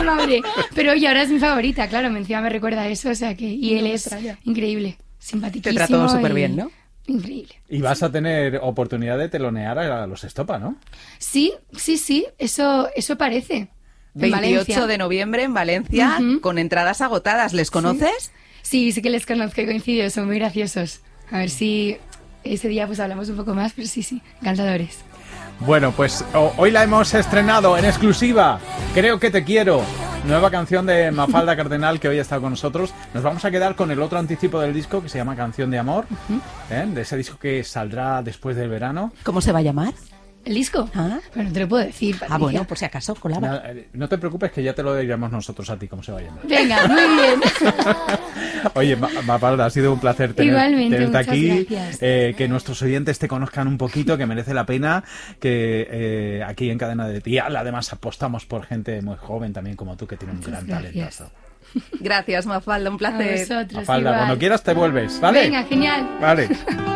mi madre. Pero oye, ahora es mi favorita, claro, encima me recuerda a eso, o sea que... Y él es increíble, simpaticísimo. Te trató súper bien, ¿no? Increíble. Y vas a tener oportunidad de telonear a los Estopa, ¿no? Sí, eso parece. 28 de noviembre en Valencia, con entradas agotadas. ¿Les conoces? Sí que les conozco, he coincidido, son muy graciosos. A ver si ese día pues hablamos un poco más, pero sí, encantadores. Bueno, pues hoy la hemos estrenado en exclusiva. Creo que te quiero. Nueva canción de Mafalda Cardenal, que hoy ha estado con nosotros. Nos vamos a quedar con el otro anticipo del disco, que se llama Canción de Amor, de ese disco que saldrá después del verano. ¿Cómo se va a llamar? ¿El disco? Bueno, te lo puedo decir, Patricia. Bueno, por si acaso, colaba. No te preocupes, que ya te lo diremos nosotros a ti, cómo se va a llamar. Venga, muy bien. Oye, Mafalda, ha sido un placer tenerte aquí. Que nuestros oyentes te conozcan un poquito, que merece la pena. Que aquí en Cadena de Dial, además, apostamos por gente muy joven también como tú, que tiene un gran talentazo. Gracias, Mafalda, un placer. A vosotros, Mafalda, igual. cuando quieras te vuelves, ¿vale? Venga, genial. Vale.